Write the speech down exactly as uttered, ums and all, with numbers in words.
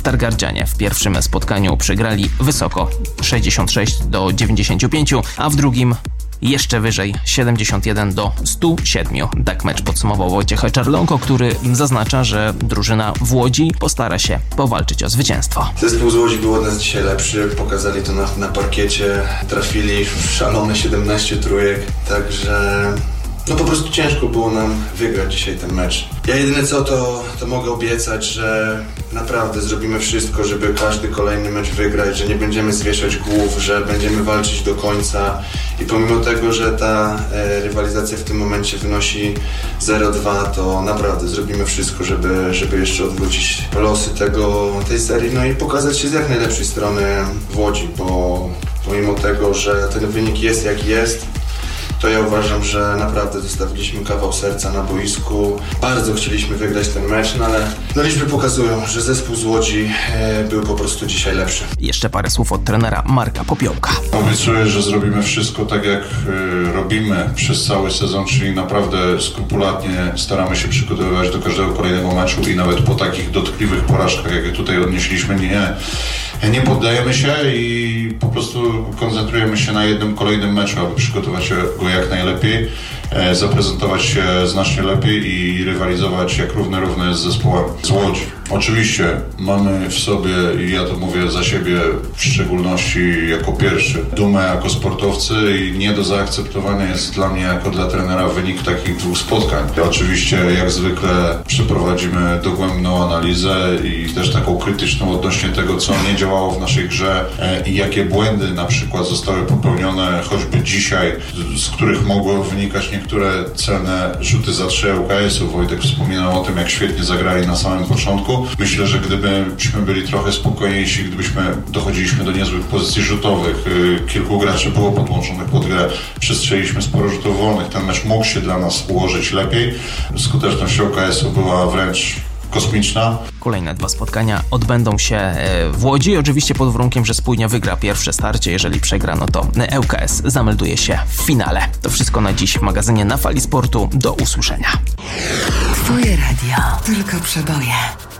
Stargardzianie w pierwszym spotkaniu przegrali wysoko sześćdziesiąt sześć do dziewięćdziesięciu pięciu, a w drugim jeszcze wyżej siedemdziesiąt jeden do stu siedmiu. Tak mecz podsumował Wojciech Czarlonko, który zaznacza, że drużyna w Łodzi postara się powalczyć o zwycięstwo. Zespół z Łodzi był od nas dzisiaj lepszy, pokazali to na, na parkiecie, trafili w szalone siedemnaście trójek, także no po prostu ciężko było nam wygrać dzisiaj ten mecz. Ja jedyne co to, to mogę obiecać, że naprawdę zrobimy wszystko, żeby każdy kolejny mecz wygrać, że nie będziemy zwieszać głów, że będziemy walczyć do końca i pomimo tego, że ta e, rywalizacja w tym momencie wynosi zero dwa, to naprawdę zrobimy wszystko, żeby, żeby jeszcze odwrócić losy tego, tej serii, no i pokazać się z jak najlepszej strony w Łodzi, bo pomimo tego, że ten wynik jest jaki jest, to ja uważam, że naprawdę zostawiliśmy kawał serca na boisku. Bardzo chcieliśmy wygrać ten mecz, no ale no liczby pokazują, że zespół z Łodzi e, był po prostu dzisiaj lepszy. Jeszcze parę słów od trenera Marka Popiołka. Obiecuję, że zrobimy wszystko tak, jak y, robimy przez cały sezon, czyli naprawdę skrupulatnie staramy się przygotowywać do każdego kolejnego meczu i nawet po takich dotkliwych porażkach, jakie tutaj odnieśliśmy, nie, nie poddajemy się i po prostu koncentrujemy się na jednym kolejnym meczu, aby przygotować go jak najlepiej, e, zaprezentować się znacznie lepiej i rywalizować jak równy równy z zespołem z Łodzi. Oczywiście mamy w sobie, i ja to mówię za siebie w szczególności jako pierwszy, dumę jako sportowcy i nie do zaakceptowania jest dla mnie jako dla trenera wynik takich dwóch spotkań. Oczywiście jak zwykle przeprowadzimy dogłębną analizę i też taką krytyczną odnośnie tego, co nie działało w naszej grze e, i jakie błędy na przykład zostały popełnione choćby dzisiaj, z których mogły wynikać niektóre celne rzuty za trzy L K S-ów. Wojtek wspominał o tym, jak świetnie zagrali na samym początku. Myślę, że gdybyśmy byli trochę spokojniejsi, gdybyśmy dochodziliśmy do niezłych pozycji rzutowych, kilku graczy było podłączonych pod grę, przestrzeliliśmy sporo rzutów wolnych, ten mecz mógł się dla nas ułożyć lepiej. Skuteczność L K S-u była wręcz kosmiczna. Kolejne dwa spotkania odbędą się w Łodzi, oczywiście pod warunkiem, że Spójnia wygra pierwsze starcie. Jeżeli przegra, no to L K S zamelduje się w finale. To wszystko na dziś w magazynie Na Fali Sportu. Do usłyszenia. Twoje radio, tylko przeboje.